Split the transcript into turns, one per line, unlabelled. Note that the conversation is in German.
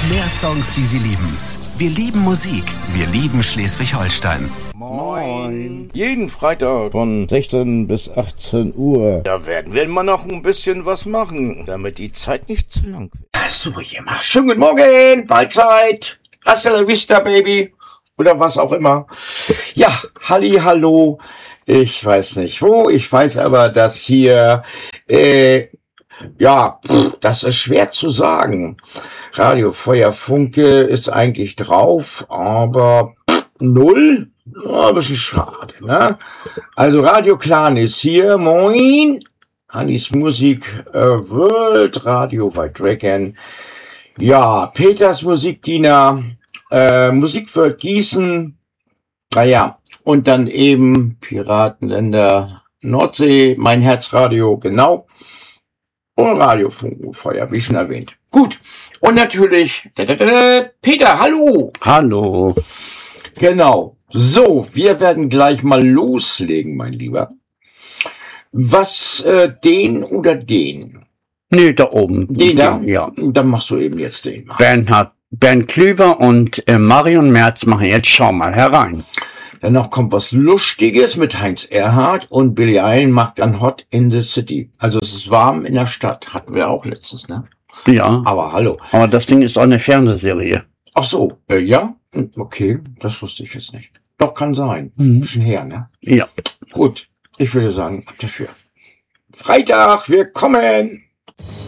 Mehr Songs, die Sie lieben. Wir lieben Musik. Wir lieben Schleswig-Holstein.
Moin. Jeden Freitag von 16 bis 18 Uhr. Da werden wir mal noch ein bisschen was machen, damit die Zeit nicht zu lang wird.
Das suche ich immer. Schönen guten Morgen, Mahlzeit. Hasta la vista, Baby. Oder was auch immer. Ja, halli, hallo. Ich weiß nicht wo. Ich weiß aber, dass hier, das ist schwer zu sagen. Radio Feuer Funke ist eigentlich drauf, aber null. Ja, ein bisschen schade, ne? Also Radio Clan ist hier. Moin. Hannis Musik World, Radio White Dragon. Ja, Peters Musikdiener, Musikworld Gießen. Naja, und dann eben Piratenländer Nordsee, mein Herzradio, genau. Und Radio Feuer, wie schon erwähnt. Gut. Und natürlich, Peter, hallo.
Hallo.
Genau. So, wir werden gleich mal loslegen, mein Lieber. Was, den oder den?
Nee, da oben.
Den da?
Ja.
Dann machst du eben jetzt den mal.
Bernd Klüver und Marion Merz machen jetzt Schau mal herein.
Danach kommt was Lustiges mit Heinz Erhardt und Billie Eilish macht dann Hot in the City. Also es ist warm in der Stadt. Hatten wir auch letztens, ne?
Ja.
Aber hallo.
Aber das Ding ist auch eine Fernsehserie.
Ach so, ja? Okay, das wusste ich jetzt nicht. Doch, kann sein.
Mhm.
Bisschen her, ne?
Ja.
Gut, ich würde sagen, ab dafür. Freitag, wir kommen!